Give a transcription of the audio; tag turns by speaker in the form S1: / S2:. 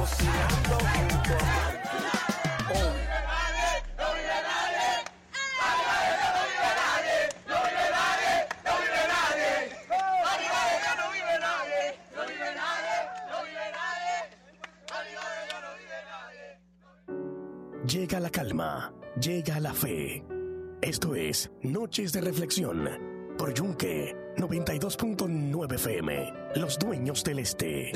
S1: negociando junto a
S2: Llega la calma, llega la fe. Esto es Noches de Reflexión por Yunque 92.9 FM, los dueños del este.